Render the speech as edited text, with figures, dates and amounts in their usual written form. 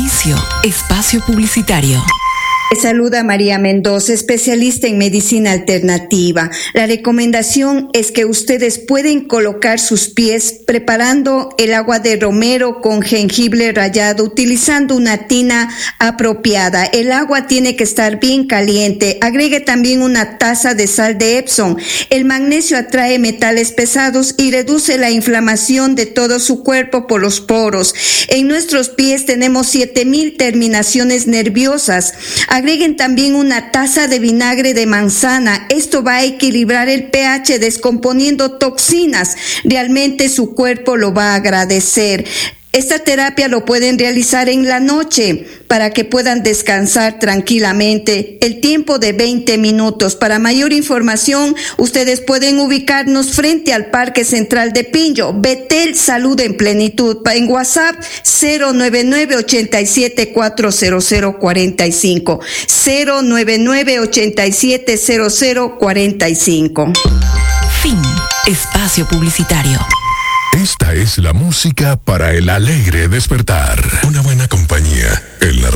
Inicio espacio publicitario. Saluda María Mendoza, especialista en medicina alternativa. La recomendación es que ustedes pueden colocar sus pies preparando el agua de romero con jengibre rallado, utilizando una tina apropiada. El agua tiene que estar bien caliente. Agregue también una taza de sal de Epsom. El magnesio atrae metales pesados y reduce la inflamación de todo su cuerpo por los poros. En nuestros pies tenemos 7000 terminaciones nerviosas. Agreguen también una taza de vinagre de manzana. Esto va a equilibrar el pH descomponiendo toxinas. Realmente su cuerpo lo va a agradecer. Esta terapia lo pueden realizar en la noche para que puedan descansar tranquilamente. El tiempo de 20 minutos. Para mayor información, ustedes pueden ubicarnos frente al Parque Central de Pinjo. Betel Salud en Plenitud. En WhatsApp 099-87-40045. 099-87-0045. Fin. Espacio publicitario. Esta es la música para el alegre despertar. Una buena compañía en la